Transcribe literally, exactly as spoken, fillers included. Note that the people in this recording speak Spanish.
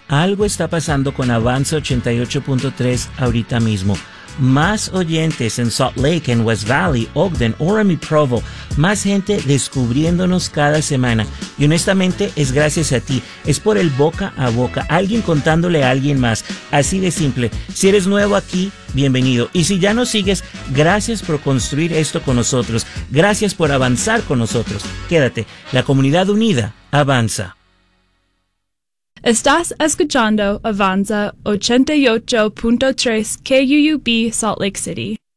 Algo está pasando con Avanza ochenta y ocho punto tres ahorita mismo. Más oyentes en Salt Lake, en West Valley, Ogden, Orem y Provo. Más gente descubriéndonos cada semana. Y honestamente es gracias a ti. Es por el boca a boca. Alguien contándole a alguien más. Así de simple. Si eres nuevo aquí, bienvenido. Y si ya nos sigues, gracias por construir esto con nosotros. Gracias por avanzar con nosotros. Quédate. La comunidad unida avanza. Estás escuchando Avanza ochenta y ocho punto tres K U U B Salt Lake City.